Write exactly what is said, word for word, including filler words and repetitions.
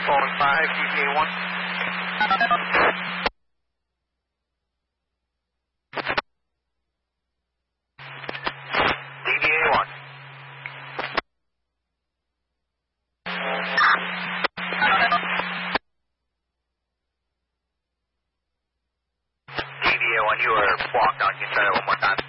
Falling five, D B A one. D B A one. D B A one, you are blocked on. Can you try that one more time?